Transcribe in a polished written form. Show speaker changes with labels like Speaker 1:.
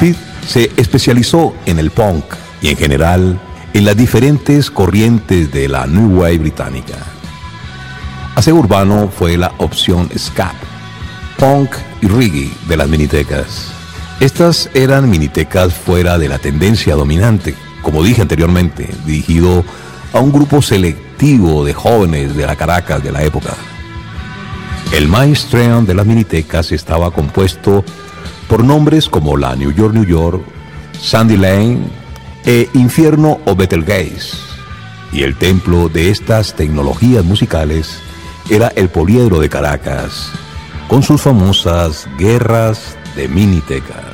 Speaker 1: Speed se especializó en el punk y en general en las diferentes corrientes de la New Wave británica. Aseo urbano fue la opción ska, punk y reggae de las minitecas. Estas eran minitecas fuera de la tendencia dominante, como dije anteriormente, dirigido a un grupo selectivo de jóvenes de la Caracas de la época. El mainstream de las minitecas estaba compuesto por nombres como la New York, Sandy Lane e Infierno o Betelgeuse, y el templo de estas tecnologías musicales era el Poliedro de Caracas, con sus famosas guerras de minitecas.